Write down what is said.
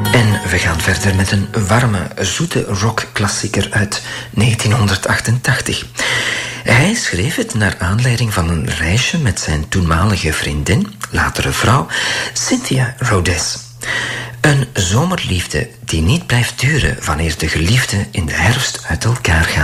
En we gaan verder met een warme, zoete rockklassieker uit 1988. Hij schreef het naar aanleiding van een reisje met zijn toenmalige vriendin, latere vrouw, Cynthia Rhodes. Een zomerliefde die niet blijft duren wanneer de geliefden in de herfst uit elkaar gaan.